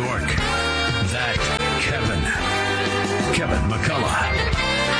York. That Kevin McCullough.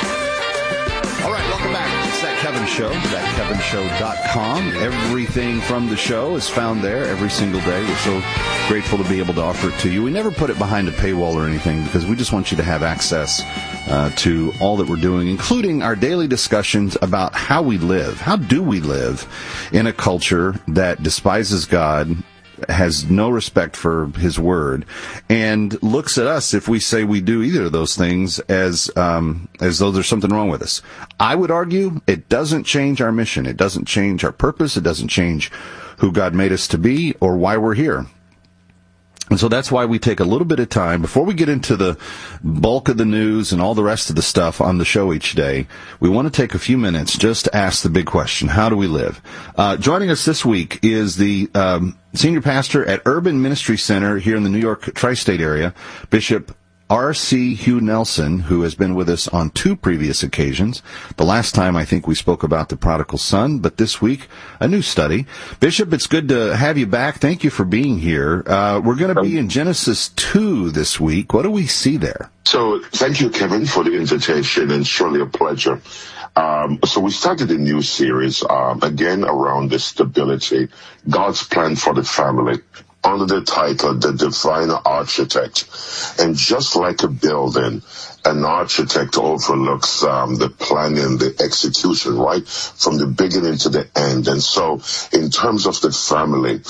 All right, welcome back. It's That Kevin Show, thatkevinshow.com. Everything from the show is found there every single day. We're so grateful to be able to offer it to you. We never put it behind a paywall or anything because we just want you to have access to all that we're doing, including our daily discussions about how we live. How do we live in a culture that despises God, has no respect for his word, and looks at us if we say we do either of those things as though there's something wrong with us? I would argue it doesn't change our mission. It doesn't change our purpose. It doesn't change who God made us to be or why we're here. And so that's why we take a little bit of time, before we get into the bulk of the news and all the rest of the stuff on the show each day, we want to take a few minutes just to ask the big question: how do we live? Joining us this week is the senior pastor at Urban Ministry Center here in the New York tri-state area, Bishop R.C. Hugh Nelson, who has been with us on 2 previous occasions. The last time, I think, we spoke about the prodigal son, but this week, a new study. Bishop, it's good to have you back. Thank you for being here. We're going to be in Genesis 2 this week. What do we see there? So, thank you, Kevin, for the invitation, and surely a pleasure. So we started a new series, again, around the stability, God's plan for the family, under the title, The Divine Architect. And just like a building, an architect overlooks the planning, the execution, right, from the beginning to the end. And so, in terms of the family,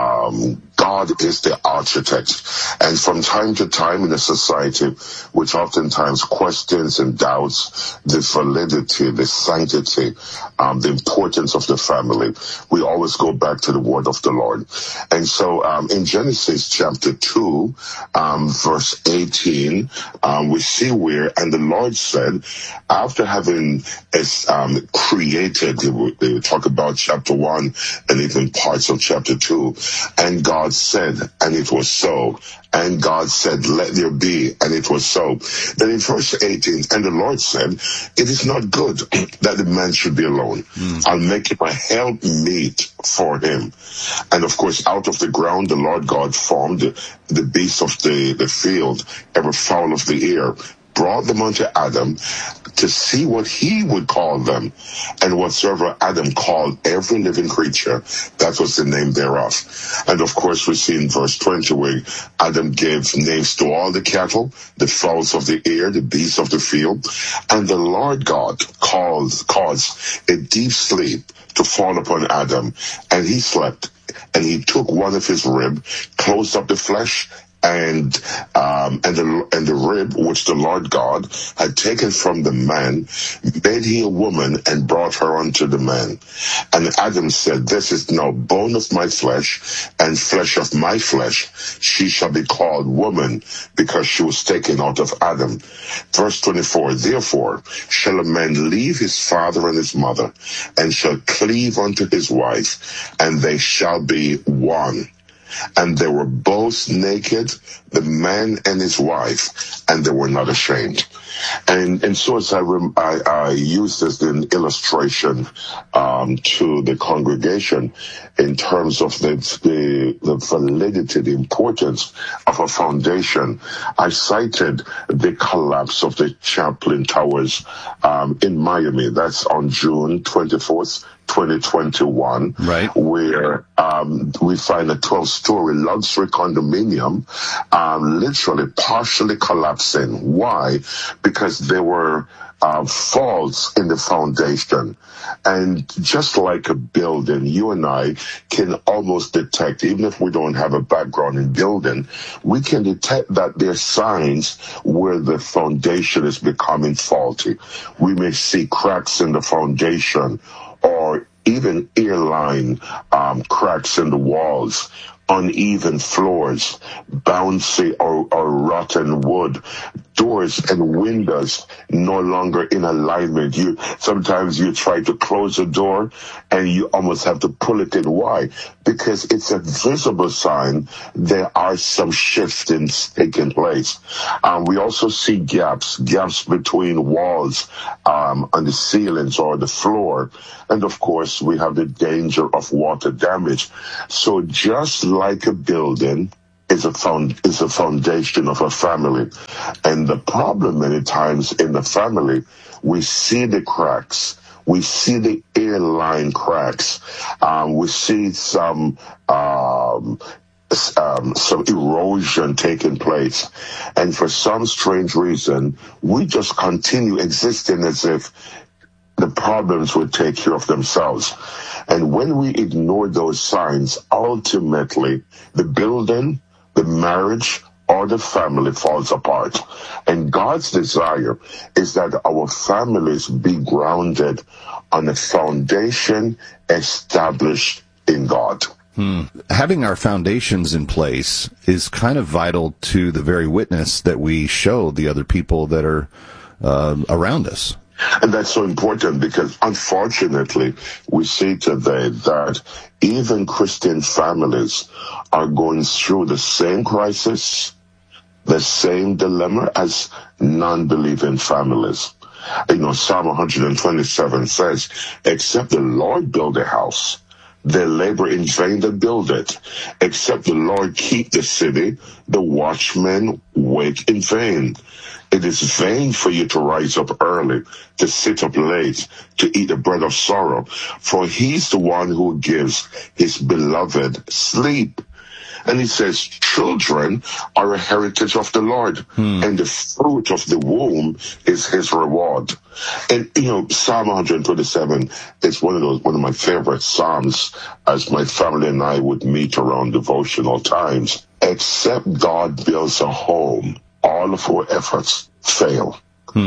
God is the architect. And from time to time in a society which oftentimes questions and doubts the validity, the sanctity, the importance of the family, we always go back to the word of the Lord. And so in Genesis chapter 2, verse 18, we see where, and the Lord said, after having created, they talk about chapter 1 and even parts of chapter 2, and God said, and it was so. And God said, let there be, and it was so. Then in verse 18, and the Lord said, it is not good that the man should be alone. I'll make him a helpmeet for him. And of course, out of the ground, the Lord God formed the beasts of the field, every fowl of the air, brought them unto Adam to see what he would call them. And whatsoever Adam called every living creature, that was the name thereof. And of course, we see in verse 20 where Adam gave names to all the cattle, the fowls of the air, the beasts of the field. And the Lord God caused a deep sleep to fall upon Adam, and he slept. And he took one of his ribs, closed up the flesh, and the rib which the Lord God had taken from the man, made he a woman and brought her unto the man. And Adam said, this is now bone of my flesh and flesh of my flesh. She shall be called woman, because she was taken out of Adam. Verse 24, therefore shall a man leave his father and his mother, and shall cleave unto his wife, and they shall be one. And they were both naked, the man and his wife, and they were not ashamed. And so as I use this in illustration to the congregation in terms of the validity, the importance of a foundation, I cited the collapse of the Champlain Towers in Miami. That's on June 24th. 2021, right, where we find a 12-story luxury condominium literally partially collapsing. Why? Because there were faults in the foundation. And just like a building, you and I can almost detect, even if we don't have a background in building, we can detect that there are signs where the foundation is becoming faulty. We may see cracks in the foundation, or even airline cracks in the walls, uneven floors, bouncy or rotten wood, doors and windows no longer in alignment. Sometimes you try to close a door and you almost have to pull it in. Why? Because it's a visible sign there are some shiftings taking place. We also see gaps between walls on the ceilings or the floor. And of course, we have the danger of water damage. So just like a building, is a foundation of a family. And the problem many times in the family, we see the cracks. We see the airline cracks. We see some erosion taking place. And for some strange reason, we just continue existing as if the problems would take care of themselves. And when we ignore those signs, ultimately, the building, the marriage, or the family falls apart. And God's desire is that our families be grounded on a foundation established in God. Having our foundations in place is kind of vital to the very witness that we show the other people that are around us. And that's so important because, unfortunately, we see today that even Christian families are going through the same crisis, the same dilemma as non-believing families. Psalm 127 says, except the Lord build a house, they labor in vain that build it. Except the Lord keep the city, the watchmen wait in vain. It is vain for you to rise up early, to sit up late, to eat the bread of sorrow, for he's the one who gives his beloved sleep. And he says, children are a heritage of the Lord, and the fruit of the womb is his reward. And, Psalm 127 is one of my favorite Psalms as my family and I would meet around devotional times. Except God builds a home, all of our efforts fail.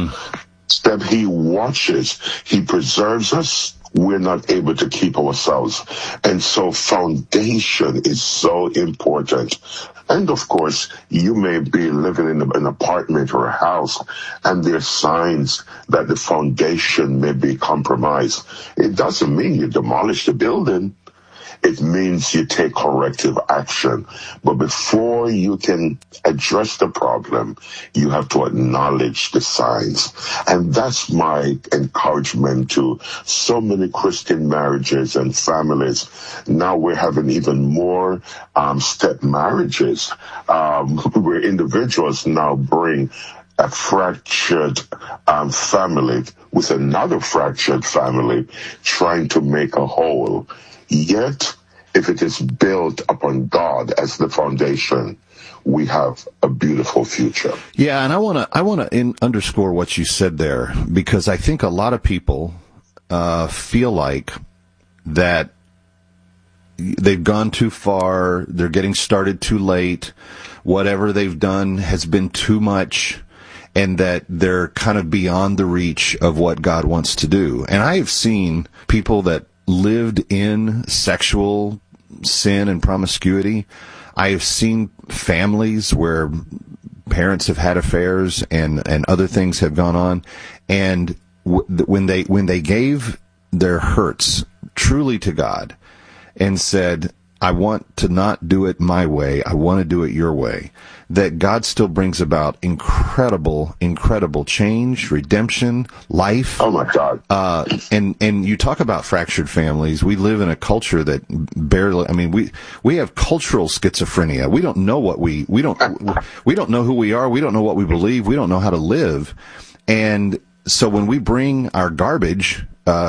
Except he watches, he preserves us, we're not able to keep ourselves. And so foundation is so important. And of course, you may be living in an apartment or a house, and there's signs that the foundation may be compromised. It doesn't mean you demolish the building. It means you take corrective action. But before you can address the problem, you have to acknowledge the signs. And that's my encouragement to so many Christian marriages and families. Now we're having even more step marriages, where individuals now bring a fractured family with another fractured family, trying to make a whole. Yet, if it is built upon God as the foundation, we have a beautiful future. Yeah, and I want to underscore what you said there, because I think a lot of people feel like that they've gone too far, they're getting started too late, whatever they've done has been too much, and that they're kind of beyond the reach of what God wants to do. And I have seen people that lived in sexual sin and promiscuity. I have seen families where parents have had affairs and other things have gone on, and when they gave their hurts truly to God and said, I want to not do it my way, I want to do it your way, that God still brings about incredible change, redemption, life. Oh my God. And you talk about fractured families. We live in a culture that barely, we have cultural schizophrenia. We don't know we don't know who we are. We don't know what we believe. We don't know how to live. And so when we bring our garbage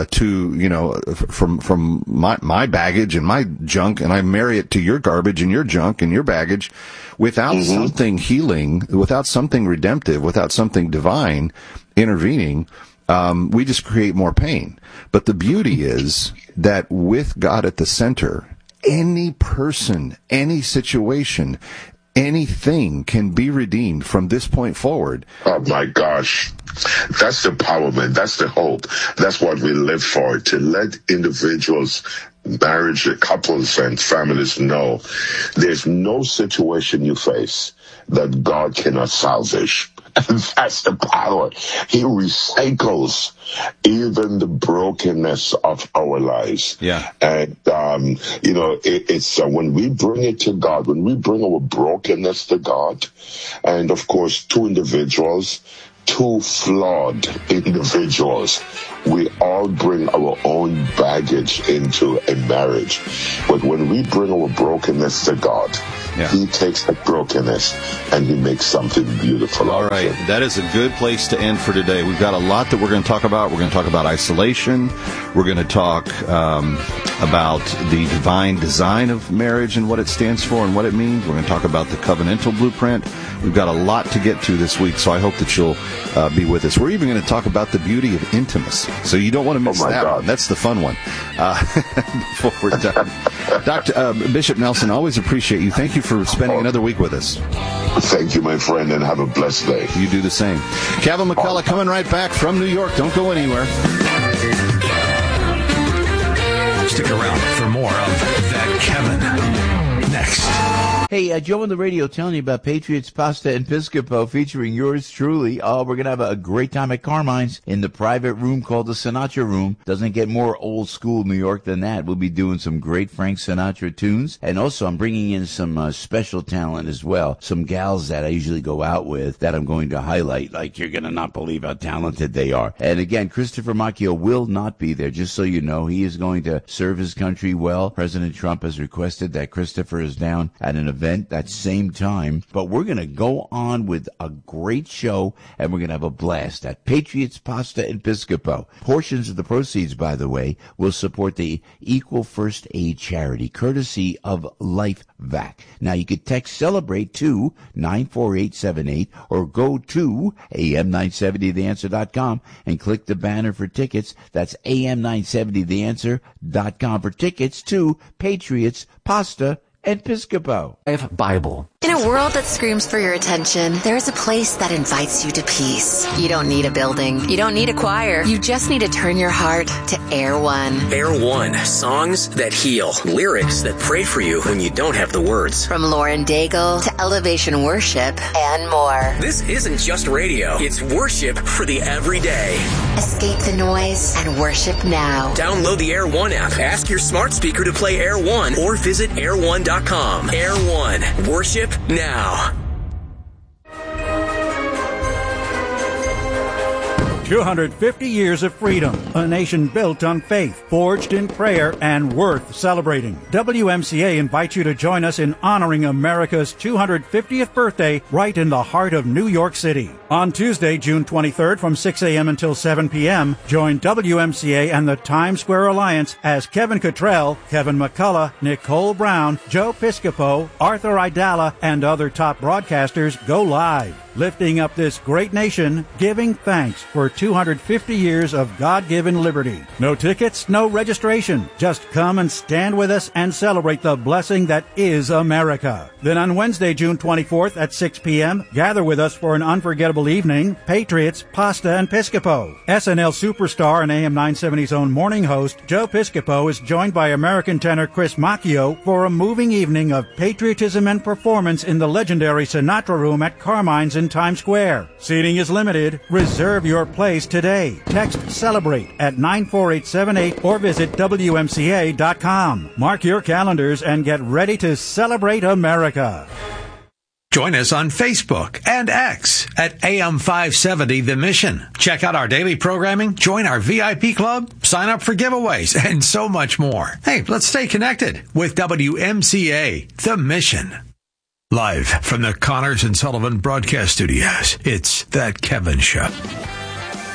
from my baggage and my junk, and I marry it to your garbage and your junk and your baggage, without something healing, without something redemptive, without something divine intervening, we just create more pain. But the beauty is that with God at the center, any person, any situation, anything can be redeemed from this point forward. Oh my gosh. That's the empowerment. That's the hope. That's what we live for, to let individuals, marriage, couples, and families know there's no situation you face that God cannot salvage. And that's the power. He recycles even the brokenness of our lives. Yeah. And, it's when we bring it to God, when we bring our brokenness to God, and of course, two flawed individuals, we all bring our own baggage into a marriage. But when we bring our brokenness to God, Yeah. He takes the brokenness and he makes something beautiful. All right. That is a good place to end for today. We've got a lot that we're going to talk about. We're going to talk about isolation. We're going to talk about the divine design of marriage and what it stands for and what it means. We're going to talk about the covenantal blueprint. We've got a lot to get to this week, so I hope that you'll be with us. We're even going to talk about the beauty of intimacy, so you don't want to miss that one. That's the fun one. Before we're done. Dr. Bishop Nelson, always appreciate you. Thank you for spending another week with us. Thank you, my friend, and have a blessed day. You do the same. Kevin McCullough coming right back from New York. Don't go anywhere. Stick around for more of That Kevin. Next. Hey, Joe on the radio telling you about Patriots Pasta and Piscopo featuring yours truly. We're going to have a great time at Carmine's in the private room called the Sinatra Room. Doesn't get more old school New York than that. We'll be doing some great Frank Sinatra tunes. And also I'm bringing in some special talent as well. Some gals that I usually go out with that I'm going to highlight. Like, you're going to not believe how talented they are. And again, Christopher Macchio will not be there, just so you know. He is going to serve his country well. President Trump has requested that Christopher is down at an event that same time, but we're going to go on with a great show and we're going to have a blast at Patriots Pasta and Piscopo. Portions of the proceeds, by the way, will support the Equal First Aid charity courtesy of LifeVac. Now you could text CELEBRATE to 94878 or go to am970theanswer.com and click the banner for tickets. That's am970theanswer.com for tickets to Patriots Pasta and Piscopo. Bible. In a world that screams for your attention, there is a place that invites you to peace. You don't need a building. You don't need a choir. You just need to turn your heart to Air One. Air One. Songs that heal. Lyrics that pray for you when you don't have the words. From Lauren Daigle to Elevation Worship and more. This isn't just radio. It's worship for the everyday. Escape the noise and worship now. Download the Air One app. Ask your smart speaker to play Air One or visit air1.com. Air One. Worship now. 250 years of freedom, a nation built on faith, forged in prayer, and worth celebrating. WMCA invites you to join us in honoring America's 250th birthday right in the heart of New York City. On Tuesday, June 23rd from 6 a.m. until 7 p.m., join WMCA and the Times Square Alliance as Kevin Cottrell, Kevin McCullough, Nicole Brown, Joe Piscopo, Arthur Aidala, and other top broadcasters go live, lifting up this great nation, giving thanks for 250 years of God-given liberty. No tickets, no registration. Just come and stand with us and celebrate the blessing that is America. Then on Wednesday, June 24th at 6 p.m., gather with us for an unforgettable evening, Patriots, Pasta, and Piscopo. SNL superstar and AM 970's own morning host, Joe Piscopo, is joined by American tenor Chris Macchio for a moving evening of patriotism and performance in the legendary Sinatra Room at Carmine's in Times Square. Seating is limited. Reserve your place today. Text CELEBRATE at 94878 or visit WMCA.com. Mark your calendars and get ready to celebrate America. Join us on Facebook and X at AM570 The Mission. Check out our daily programming, join our VIP club, sign up for giveaways, and so much more. Hey, let's stay connected with WMCA The Mission. Live from the Connors and Sullivan Broadcast Studios, it's That Kevin Show.